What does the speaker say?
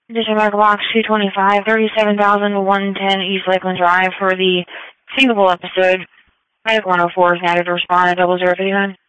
District Box 225, 37,110 East Lakeland Drive for the Singapore episode. Medic 104 is now to respond at 0059.